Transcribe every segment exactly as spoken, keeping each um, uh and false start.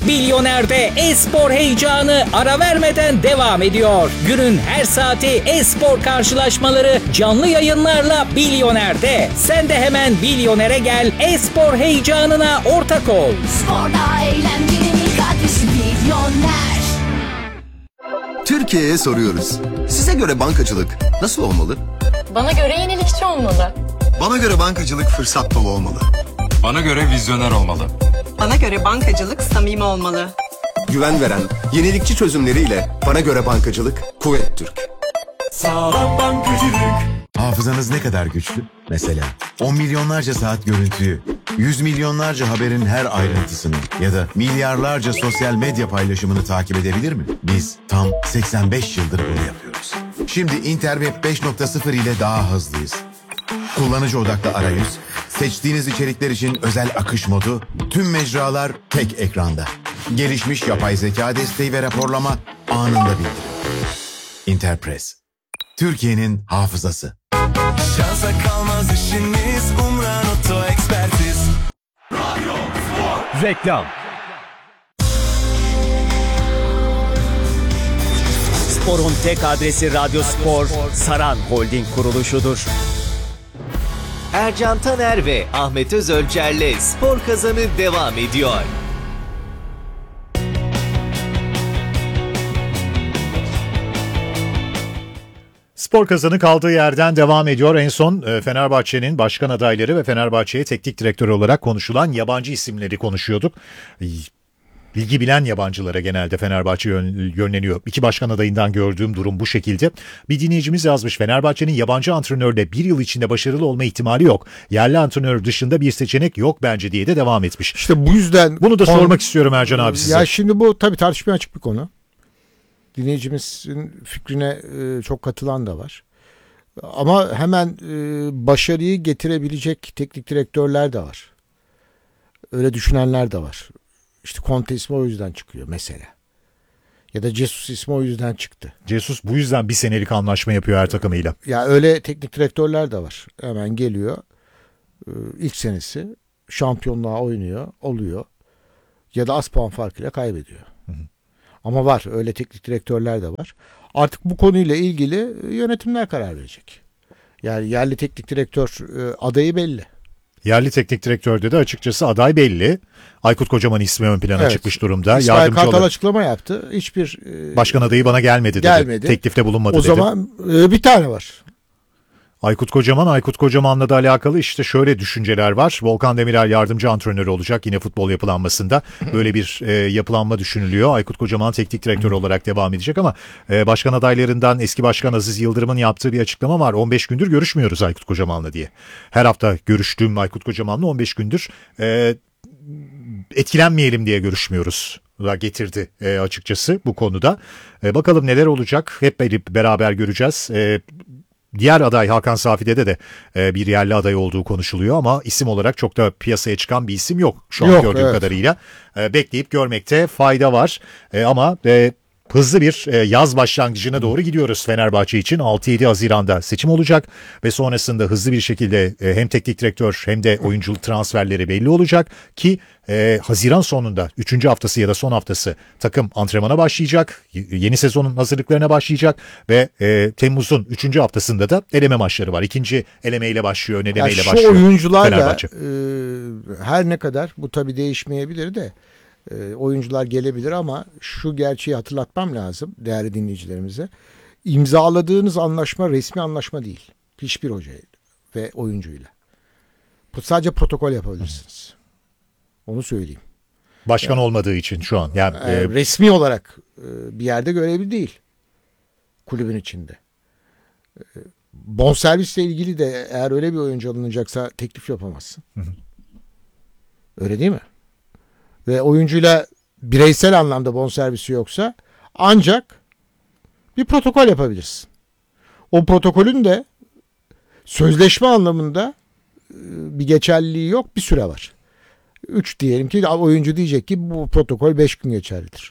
Bilyoner'de e-spor heyecanı ara vermeden devam ediyor. Günün her saati e-spor karşılaşmaları canlı yayınlarla Bilyoner'de. Sen de hemen Bilyoner'e gel, e-spor heyecanına ortak ol. Sporda eğlencenin adresi Bilyoner. Türkiye'ye soruyoruz. Size göre bankacılık nasıl olmalı? Bana göre yenilikçi olmalı. Bana göre bankacılık fırsat dolu olmalı. Bana göre vizyoner olmalı. Bana göre bankacılık samimi olmalı. Güven veren, yenilikçi çözümleriyle bana göre bankacılık Kuvvet Türk. Sağlam bankacılık. Hafızanız ne kadar güçlü? Mesela on milyonlarca saat görüntüyü, yüz milyonlarca haberin her ayrıntısını ya da milyarlarca sosyal medya paylaşımını takip edebilir mi? Biz tam seksen beş yıldır bunu yapıyoruz. Şimdi Interweb beş nokta sıfır ile daha hızlıyız. Kullanıcı odaklı arayüz, seçtiğiniz içerikler için özel akış modu, tüm mecralar tek ekranda. Gelişmiş yapay zeka desteği ve raporlama anında bildirim. Interpress, Türkiye'nin hafızası. Şansa kalmaz işiniz, Umran Oto Ekspertiz. Radyo Spor. Reklam. Spor'un tek adresi Radyo Spor, Saran Holding kuruluşudur. Ercan Taner ve Ahmet Özölçer'le Spor Kazanı devam ediyor. Spor Kazanı kaldığı yerden devam ediyor. En son Fenerbahçe'nin başkan adayları ve Fenerbahçe'ye teknik direktör olarak konuşulan yabancı isimleri konuşuyorduk. Bilgi bilen yabancılara genelde Fenerbahçe yönleniyor. İki başkan adayından gördüğüm durum bu şekilde. Bir dinleyicimiz yazmış, Fenerbahçe'nin yabancı antrenörle bir yıl içinde başarılı olma ihtimali yok. Yerli antrenör dışında bir seçenek yok bence diye de devam etmiş. İşte bu yüzden... Bunu da konu, sormak istiyorum Ercan abi size. Ya şimdi bu tabii tartışmaya açık bir konu. Dinleyicimizin fikrine e, çok katılan da var. Ama hemen e, başarıyı getirebilecek teknik direktörler de var. Öyle düşünenler de var. İşte Conte ismi o yüzden çıkıyor mesela. Ya da Jesus ismi o yüzden çıktı. Jesus bu yüzden bir senelik anlaşma yapıyor her takımıyla. Ya öyle teknik direktörler de var. Hemen geliyor. E, ilk senesi şampiyonluğa oynuyor, oluyor. Ya da az puan farkıyla kaybediyor. Hı hı. Ama var, öyle teknik direktörler de var. Artık bu konuyla ilgili yönetimler karar verecek. Yani yerli teknik direktör adayı belli. Yerli teknik direktörde de açıkçası aday belli. Aykut Kocaman ismi ön plana evet. çıkmış durumda. İsmail Yardımcı Kartal olarak açıklama yaptı. Hiçbir başkan adayı bana gelmedi dedi. Gelmedi. Teklifte bulunmadı o dedi. O zaman bir tane var. Aykut Kocaman, Aykut Kocaman'la da alakalı işte şöyle düşünceler var. Volkan Demirel yardımcı antrenörü olacak yine futbol yapılanmasında. Böyle bir e, yapılanma düşünülüyor. Aykut Kocaman teknik direktör olarak devam edecek ama e, başkan adaylarından eski başkan Aziz Yıldırım'ın yaptığı bir açıklama var. on beş gündür görüşmüyoruz Aykut Kocaman'la diye. Her hafta görüştüğüm Aykut Kocaman'la on beş gündür e, etkilenmeyelim diye görüşmüyoruz da getirdi e, açıkçası bu konuda. E, bakalım neler olacak hep beraber göreceğiz. E, Diğer aday Hakan Safi'de de e, bir yerli aday olduğu konuşuluyor ama isim olarak çok da piyasaya çıkan bir isim yok şu an yok, gördüğüm evet. kadarıyla. E, bekleyip görmekte fayda var e, ama e, hızlı bir e, yaz başlangıcına doğru gidiyoruz Fenerbahçe için. altı yedi Haziran'da seçim olacak ve sonrasında hızlı bir şekilde e, hem teknik direktör hem de oyunculuk transferleri belli olacak ki e, Haziran sonunda üçüncü haftası ya da son haftası takım antrenmana başlayacak. Yeni sezonun hazırlıklarına başlayacak ve e, Temmuz'un üçüncü haftasında da eleme maçları var. İkinci elemeyle başlıyor, ön elemeyle yani başlıyor. Şu oyuncular da e, her ne kadar bu tabii değişmeyebilir de E, oyuncular gelebilir ama şu gerçeği hatırlatmam lazım değerli dinleyicilerimize. İmzaladığınız anlaşma resmi anlaşma değil. Hiçbir hocayla ve oyuncuyla. Sadece protokol yapabilirsiniz. Onu söyleyeyim. Başkan yani, olmadığı için şu an. Yani e, e, resmi olarak e, bir yerde görevli değil. Kulübün içinde. E, bonservisle ilgili de eğer öyle bir oyuncu alınacaksa teklif yapamazsın. Hı hı. Öyle değil mi? Ve oyuncuyla bireysel anlamda bonservisi yoksa ancak bir protokol yapabilirsin. O protokolün de sözleşme anlamında bir geçerliliği yok, bir süre var. Üç diyelim ki oyuncu diyecek ki bu protokol beş gün geçerlidir.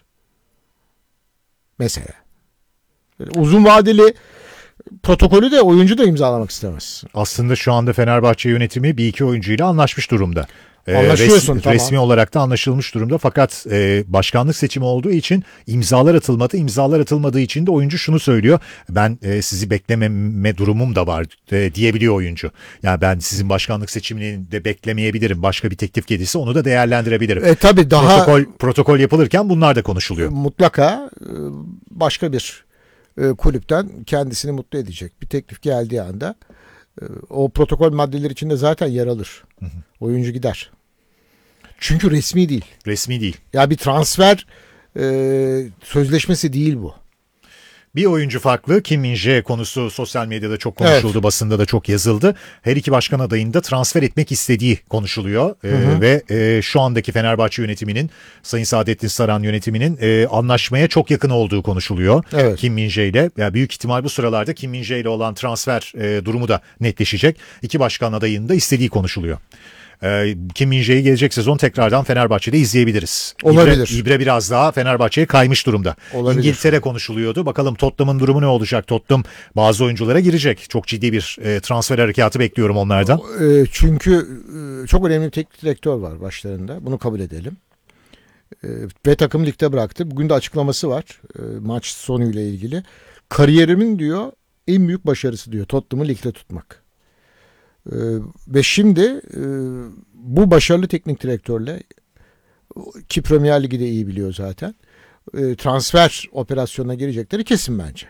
Mesela. Böyle uzun vadeli protokolü de oyuncu da imzalamak istemez. Aslında şu anda Fenerbahçe yönetimi bir iki oyuncuyla anlaşmış durumda. E, Anlaşıyorsun, resmi, tamam. resmi olarak da anlaşılmış durumda. Fakat e, başkanlık seçimi olduğu için imzalar atılmadı. İmzalar atılmadığı için de oyuncu şunu söylüyor. Ben e, sizi beklememe durumum da var e, diyebiliyor oyuncu. Yani ben sizin başkanlık seçimini de beklemeyebilirim. Başka bir teklif gelirse onu da değerlendirebilirim. E tabii daha Protokol, protokol yapılırken bunlar da konuşuluyor. mutlaka e, başka bir e, kulüpten kendisini mutlu edecek bir teklif geldiği anda e, o protokol maddeleri içinde zaten yer alır. Hı hı. Oyuncu gider. Çünkü resmi değil. Resmi değil. Ya bir transfer e, sözleşmesi değil bu. Bir oyuncu farklı. Kim Min-jae konusu sosyal medyada çok konuşuldu, evet. Basında da çok yazıldı. Her iki başkan adayının da transfer etmek istediği konuşuluyor. Hı hı. Ee, ve e, şu andaki Fenerbahçe yönetiminin, Sayın Saadettin Saran yönetiminin e, anlaşmaya çok yakın olduğu konuşuluyor. Evet. Kim Min-jae ile. Yani büyük ihtimal bu sıralarda Kim Min-jae ile olan transfer e, durumu da netleşecek. İki başkan adayının da istediği konuşuluyor. Kim Min-jae'yi gelecek sezon tekrardan Fenerbahçe'de izleyebiliriz. Olabilir. İbre, İbre biraz daha Fenerbahçe'ye kaymış durumda. Olabilir. İngiltere konuşuluyordu. Bakalım Tottenham'ın durumu ne olacak? Tottenham bazı oyunculara girecek. Çok ciddi bir e, transfer harekatı bekliyorum onlardan. E, çünkü e, çok önemli bir teknik direktör var başlarında. Bunu kabul edelim. E, ve takım ligde bıraktı. Bugün de açıklaması var. E, maç sonuyla ilgili. Kariyerimin diyor en büyük başarısı diyor Tottenham'ı ligde tutmak. Ee, ve şimdi e, bu başarılı teknik direktörle ki Premier Ligi de iyi biliyor zaten e, transfer operasyonuna girecekleri kesin bence.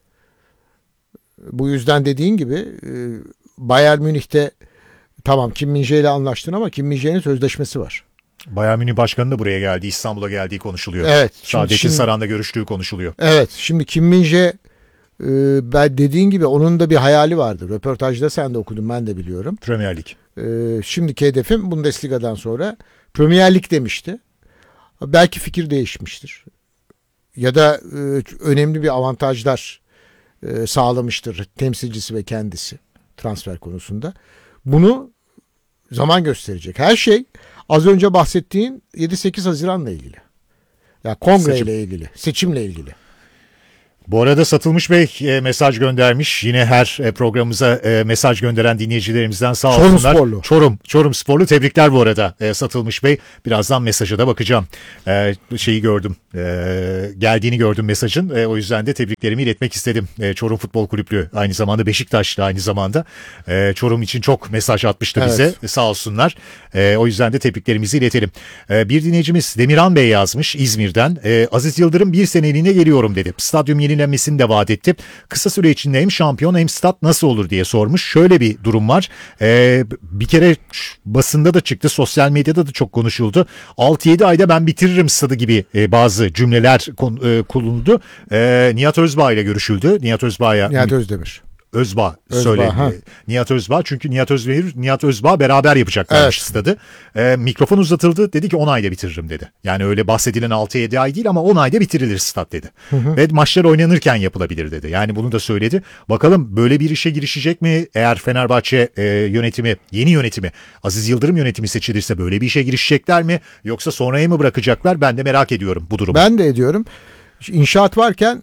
Bu yüzden dediğin gibi e, Bayern Münih'te tamam Kim Min-jae ile anlaştın ama Kim Min-jae'nin sözleşmesi var. Bayern Münih Başkanı da buraya geldi. İstanbul'a geldiği konuşuluyor. Evet. Saadettin Saran'la görüştüğü konuşuluyor. Evet. Şimdi Kim Min-jae Ee, ben dediğin gibi onun da bir hayali vardı. Röportajda sen de okudun, ben de biliyorum. Premier Lig. Ee, şimdiki hedefim Bundesliga'dan sonra Premier Lig demişti. Belki fikir değişmiştir. Ya da e, önemli bir avantajlar e, sağlamıştır temsilcisi ve kendisi transfer konusunda. Bunu zaman gösterecek. Her şey az önce bahsettiğin yedi sekiz Haziran'la ilgili. Ya kongreyle ilgili, seçimle ilgili. Bu arada Satılmış Bey e, mesaj göndermiş. Yine her e, programımıza e, mesaj gönderen dinleyicilerimizden sağ olsunlar. Çorum Sporlu. Çorum, Çorum Sporlu tebrikler bu arada e, Satılmış Bey. Birazdan mesaja da bakacağım. E, şeyi gördüm. E, geldiğini gördüm mesajın. E, o yüzden de tebriklerimi iletmek istedim. E, Çorum Futbol Kulüplü aynı zamanda Beşiktaşlı aynı zamanda. E, Çorum için çok mesaj atmıştı evet. bize. E, sağ olsunlar. E, o yüzden de tebriklerimizi iletelim. E, bir dinleyicimiz Demirhan Bey yazmış İzmir'den. E, Aziz Yıldırım bir seneliğine geliyorum dedi. Stadyum yeni yenilenmesini de vaat etti. Kısa süre içinde hem şampiyon hem stat nasıl olur diye sormuş. Şöyle bir durum var. Ee, bir kere basında da çıktı. Sosyal medyada da çok konuşuldu. altı yedi ayda ben bitiririm stadı gibi e, bazı cümleler e, kullanıldı. E, Nihat Özbağ ile görüşüldü. Nihat Özbağ'a Nihat Özdemir. Özbağ, Özbağ söyledi. ha. Nihat Özbağ çünkü Nihat Özdemir, Nihat Özbağ beraber yapacaklarmış evet. stadı. E, mikrofon uzatıldı. Dedi ki on ayda bitiririm dedi. Yani öyle bahsedilen altı yedi ay değil ama on ayda bitirilir stat dedi. Hı hı. Ve maçlar oynanırken yapılabilir dedi. Yani bunu da söyledi. Bakalım böyle bir işe girişecek mi? Eğer Fenerbahçe e, yönetimi, yeni yönetimi, Aziz Yıldırım yönetimi seçilirse böyle bir işe girişecekler mi? Yoksa sonraya mı bırakacaklar? Ben de merak ediyorum bu durumu. Ben de ediyorum. İnşaat varken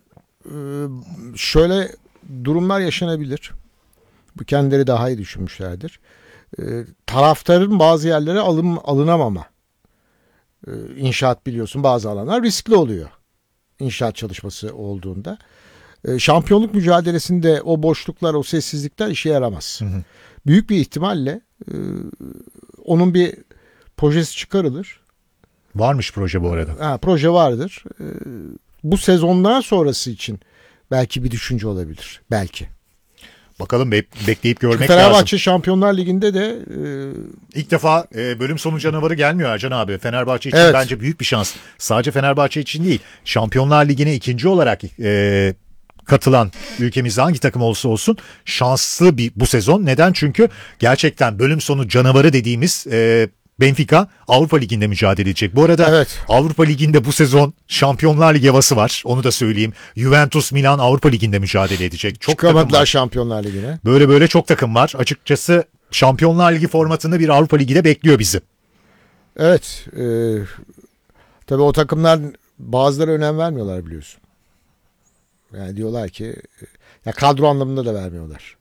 şöyle durumlar yaşanabilir. Bu kendileri daha iyi düşünmüşlerdir. Ee, taraftarın bazı yerlere alın, alınamama. Ee, inşaat biliyorsun bazı alanlar riskli oluyor. İnşaat çalışması olduğunda. Ee, şampiyonluk mücadelesinde o boşluklar, o sessizlikler işe yaramaz. Hı hı. Büyük bir ihtimalle e, onun bir projesi çıkarılır. Varmış proje bu arada. Ha, proje vardır. Ee, bu sezondan sonrası için belki bir düşünce olabilir. Belki. Bakalım be- bekleyip görmek Fenerbahçe lazım. Fenerbahçe Şampiyonlar Ligi'nde de e... ilk defa e, bölüm sonu canavarı gelmiyor Ercan abi. Fenerbahçe için evet. bence büyük bir şans. Sadece Fenerbahçe için değil. Şampiyonlar Ligi'ne ikinci olarak e, katılan ülkemizde hangi takım olursa olsun şanslı bir bu sezon. Neden? Çünkü gerçekten bölüm sonu canavarı dediğimiz e, Benfica Avrupa Ligi'nde mücadele edecek. Bu arada evet. Avrupa Ligi'nde bu sezon Şampiyonlar Ligi havası var. Onu da söyleyeyim. Juventus Milan Avrupa Ligi'nde mücadele edecek. Çok çıkamadılar Şampiyonlar Ligi'ne. Böyle böyle çok takım var. Açıkçası Şampiyonlar Ligi formatında bir Avrupa Ligi de bekliyor bizi. Evet. E, tabii o takımlar bazıları önem vermiyorlar biliyorsun. Yani diyorlar ki ya kadro anlamında da vermiyorlar.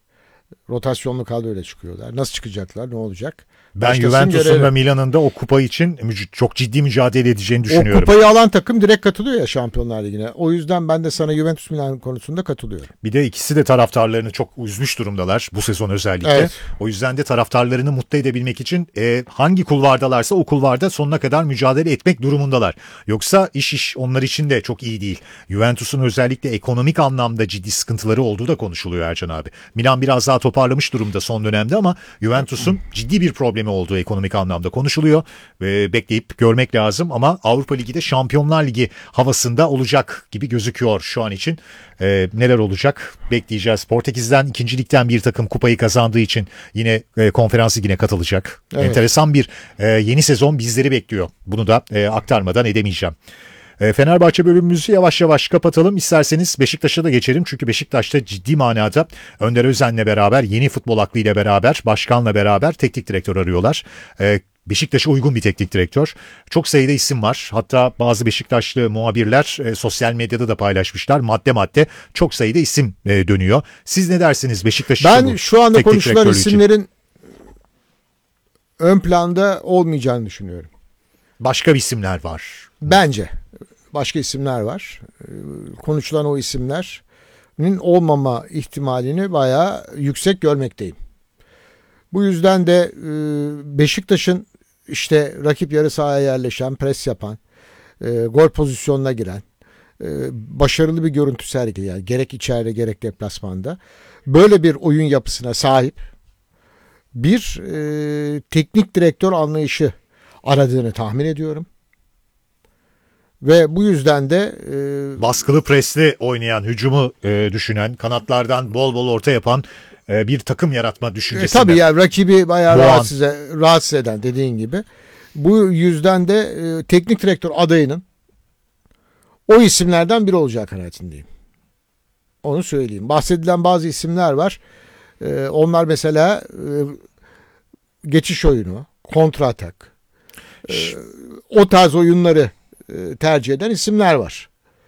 Rotasyonlu kadroyla çıkıyorlar. Nasıl çıkacaklar? Ne olacak? Ben Başkasının Juventus'un görevi. da Milan'ın da o kupa için müc- çok ciddi mücadele edeceğini O düşünüyorum. kupayı alan takım direkt katılıyor ya Şampiyonlar Ligi'ne. O yüzden ben de sana Juventus Milan konusunda katılıyorum. Bir de ikisi de taraftarlarını çok üzmüş durumdalar bu sezon özellikle. Evet. O yüzden de taraftarlarını mutlu edebilmek için e, hangi kulvardalarsa o kulvarda sonuna kadar mücadele etmek durumundalar. Yoksa iş iş onlar için de çok iyi değil. Juventus'un özellikle ekonomik anlamda ciddi sıkıntıları olduğu da konuşuluyor Ercan abi. Milan biraz daha toparlamış durumda son dönemde ama Juventus'un ciddi bir problemi olduğu ekonomik anlamda konuşuluyor. Ve bekleyip görmek lazım ama Avrupa Ligi de Şampiyonlar Ligi havasında olacak gibi gözüküyor şu an için. Ee, neler olacak bekleyeceğiz. Portekiz'den ikinci ligden bir takım kupayı kazandığı için yine e, konferans ligine katılacak. Evet. Enteresan bir e, yeni sezon bizleri bekliyor. Bunu da e, aktarmadan edemeyeceğim. E, Fenerbahçe bölümümüzü yavaş yavaş kapatalım. İsterseniz Beşiktaş'a da geçelim. Çünkü Beşiktaş'ta ciddi manada Önder Özen'le beraber, yeni futbol aklıyla beraber, başkanla beraber teknik direktör arıyorlar. E, Beşiktaş'a uygun bir teknik direktör. Çok sayıda isim var. Hatta bazı Beşiktaşlı muhabirler e, sosyal medyada da paylaşmışlar. Madde madde çok sayıda isim e, dönüyor. Siz ne dersiniz Beşiktaş için? Ben şu anda teknik konuşulan direktörlüğü için? isimlerin ön planda olmayacağını düşünüyorum. Başka isimler var. Bence başka isimler var. Ee, Konuşulan o isimlerin olmama ihtimalini bayağı yüksek görmekteyim. Bu yüzden de e, Beşiktaş'ın işte rakip yarı sahaya yerleşen, pres yapan, e, gol pozisyonuna giren, e, başarılı bir görüntü sergileyen, gerek içeride gerek deplasmanda böyle bir oyun yapısına sahip bir e, teknik direktör anlayışı aradığını tahmin ediyorum. Ve bu yüzden de e, baskılı presli oynayan, hücumu e, düşünen, kanatlardan bol bol orta yapan e, bir takım yaratma e, düşüncesinde. tabii ya rakibi bayağı Doğan. rahatsız, rahatsız eden dediğin gibi. Bu yüzden de e, teknik direktör adayının o isimlerden biri olacağı kanaatindeyim. Onu söyleyeyim. Bahsedilen bazı isimler var. E, onlar mesela e, geçiş oyunu, kontra atak, e, o tarz oyunları tercih eden isimler var.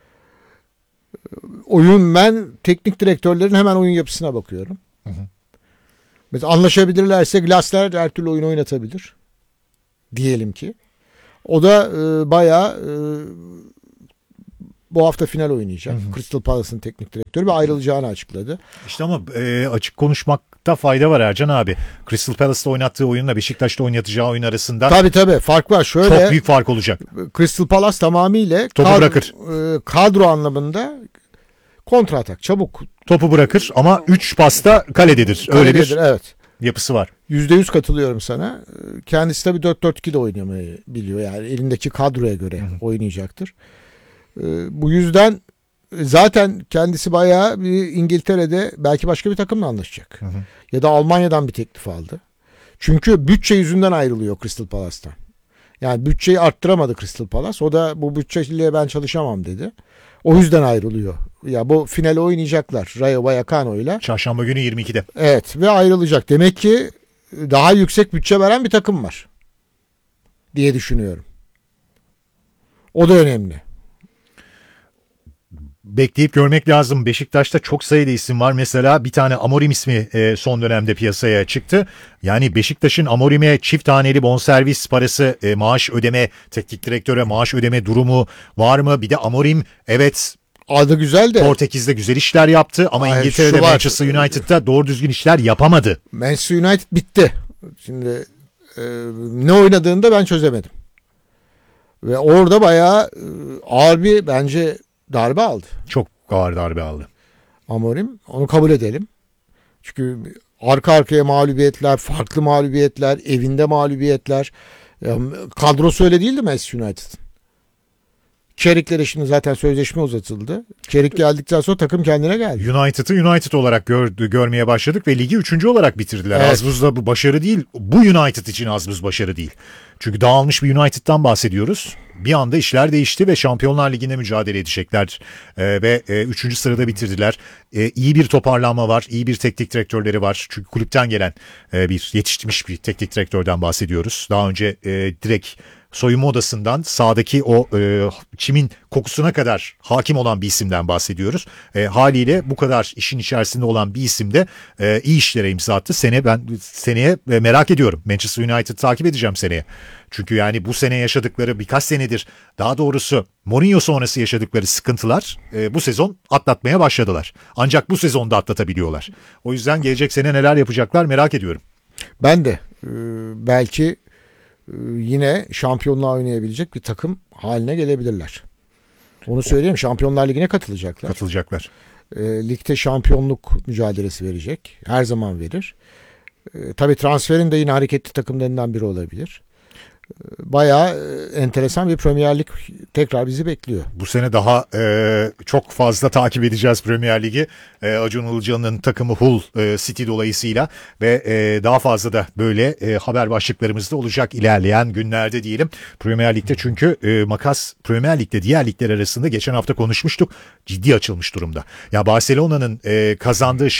Oyun ben teknik direktörlerin hemen oyun yapısına bakıyorum. Hı hı. Mesela anlaşabilirlerse Glasner her türlü oyun oynatabilir. Diyelim ki. O da e, bayağı e, bu hafta final oynayacak. Hı hı. Crystal Palace'ın teknik direktörü ve ayrılacağını açıkladı. İşte ama e, açık konuşmakta fayda var Ercan abi. Crystal Palace'ta oynattığı oyunla Beşiktaş'ta oynatacağı oyun arasında tabii tabii fark var. Şöyle, çok büyük fark olacak. Crystal Palace tamamıyla topu kadro, bırakır. E, kadro anlamında kontra atak, çabuk. Topu bırakır ama üç pasta kalededir. Öyle Kalededir, bir evet. yapısı var. yüzde yüz katılıyorum sana. Kendisi tabii dört dört iki de oynamayı biliyor. Yani elindeki kadroya göre hı hı. oynayacaktır. Bu yüzden zaten kendisi bayağı bir İngiltere'de belki başka bir takımla anlaşacak. Hı hı. Ya da Almanya'dan bir teklif aldı. Çünkü bütçe yüzünden ayrılıyor Crystal Palace'tan. Yani bütçeyi arttıramadı Crystal Palace. O da bu bütçeyle ben çalışamam dedi. O yüzden ayrılıyor. Ya bu finale oynayacaklar Rayo Vallecano'yla. Çarşamba günü yirmi ikide. Evet ve ayrılacak. Demek ki daha yüksek bütçe veren bir takım var diye düşünüyorum. O da önemli. Bekleyip görmek lazım. Beşiktaş'ta çok sayıda isim var. Mesela bir tane Amorim ismi e, son dönemde piyasaya çıktı. Yani Beşiktaş'ın Amorim'e çift taneli bonservis parası, e, maaş ödeme, teknik direktöre maaş ödeme durumu var mı? Bir de Amorim evet adı güzel de Portekiz'de güzel işler yaptı ama Hayır, İngiltere'de Manchester United'da doğru düzgün işler yapamadı. Manchester United bitti. Şimdi e, ne oynadığını da ben çözemedim. Ve orada bayağı e, ağır bir bence darbe aldı. Çok ağır darbe aldı. Amorim. Onu kabul edelim. Çünkü arka arkaya mağlubiyetler, farklı mağlubiyetler, evinde mağlubiyetler. Kadrosu öyle değildi Manchester United'ın. Carrick'lere şimdi zaten sözleşme uzatıldı. Carrick geldikten sonra takım kendine geldi. United'ı United olarak gördü, görmeye başladık ve ligi üçüncü olarak bitirdiler. Evet. Az buz da bu başarı değil. Bu United için az buz başarı değil. Çünkü dağılmış bir United'dan bahsediyoruz. Bir anda işler değişti ve Şampiyonlar Ligi'nde mücadele edecekler. Ee, ve e, üçüncü sırada bitirdiler. E, iyi bir toparlanma var. İyi bir teknik direktörleri var. Çünkü kulüpten gelen e, bir yetişmiş bir teknik direktörden bahsediyoruz. Daha önce e, direkt soyunma odasından sahadaki o e, çimin kokusuna kadar hakim olan bir isimden bahsediyoruz. E, haliyle bu kadar işin içerisinde olan bir isim de e, iyi işlere imza attı. Sene ben seneye e, merak ediyorum. Manchester United takip edeceğim seneye. Çünkü yani bu sene yaşadıkları birkaç senedir, daha doğrusu Mourinho sonrası yaşadıkları sıkıntılar e, bu sezon atlatmaya başladılar. Ancak bu sezonda atlatabiliyorlar. O yüzden gelecek sene neler yapacaklar merak ediyorum. Ben de e, belki e, yine şampiyonluğa oynayabilecek bir takım haline gelebilirler. Onu söyleyeyim, Şampiyonlar Ligi'ne katılacaklar. Katılacaklar. E, ligde şampiyonluk mücadelesi verecek. Her zaman verir. E, tabii transferin de yine hareketli takımlarından biri olabilir. Bayağı enteresan bir Premier Lig tekrar bizi bekliyor. Bu sene daha e, çok fazla takip edeceğiz Premier Ligi. E, Acun Ilıcalı'nın takımı Hull e, City dolayısıyla ve e, daha fazla da böyle e, haber başlıklarımız da olacak ilerleyen günlerde diyelim. Premier Lig'de çünkü e, makas Premier Lig'de diğer ligler arasında geçen hafta konuşmuştuk. Ciddi açılmış durumda. Ya Barcelona'nın e, kazandığı